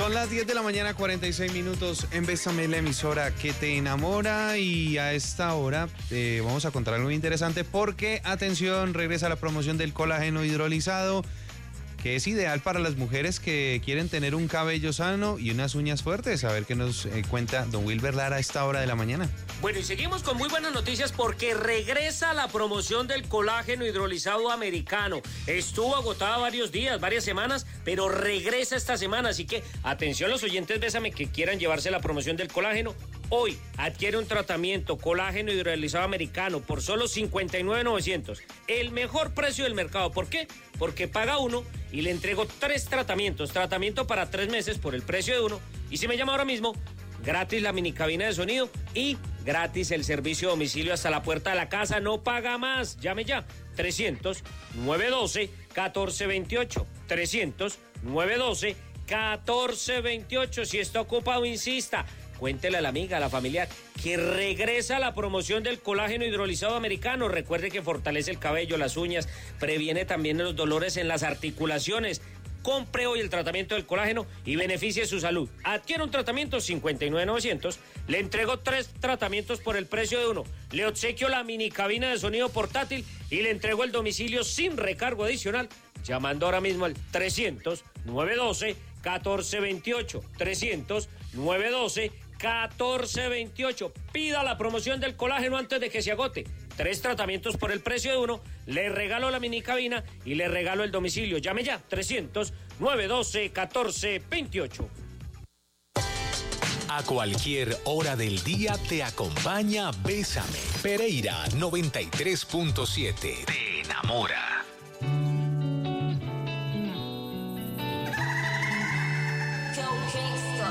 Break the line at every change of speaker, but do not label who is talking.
Son las 10 de la mañana, 46 minutos en Bésame, la emisora que te enamora. Y a esta hora vamos a contar algo muy interesante porque, atención, regresa la promoción del colágeno hidrolizado, que es ideal para las mujeres que quieren tener un cabello sano y unas uñas fuertes. A ver qué nos cuenta don Wilber Lara a esta hora de la mañana.
Bueno, y seguimos con muy buenas noticias porque regresa la promoción del colágeno hidrolizado americano. Estuvo agotada varios días, varias semanas, pero regresa esta semana. Así que atención los oyentes, Bésame, que quieran llevarse la promoción del colágeno. Hoy adquiere un tratamiento colágeno hidrolizado americano por solo $59,900. El mejor precio del mercado. ¿Por qué? Porque paga uno y le entrego 3 tratamientos. Tratamiento para 3 meses por el precio de uno. Y si me llama ahora mismo, gratis la minicabina de sonido y gratis el servicio de domicilio hasta la puerta de la casa. No paga más. Llame ya. 300-912-1428. 300-912-1428. Si está ocupado, insista. Cuéntele a la amiga, a la familiar, que regresa la promoción del colágeno hidrolizado americano. Recuerde que fortalece el cabello, las uñas, previene también los dolores en las articulaciones. Compre hoy el tratamiento del colágeno y beneficie su salud. Adquiere un tratamiento $59,900. Le entrego 3 tratamientos por el precio de uno. Le obsequio la minicabina de sonido portátil y le entrego el domicilio sin recargo adicional. Llamando ahora mismo al 300-912-1428. 300-912-1428. Pida la promoción del colágeno antes de que se agote. 3 tratamientos por el precio de uno. Le regalo la minicabina y le regalo el domicilio. Llame ya. 300-912-1428.
A cualquier hora del día te acompaña Bésame. Pereira 93.7. Te enamora.
Go Kingston.